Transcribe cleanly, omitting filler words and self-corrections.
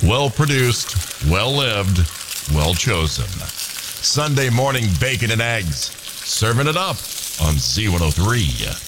well produced, well lived, well chosen. Sunday morning bacon and eggs. Serving it up on Z103.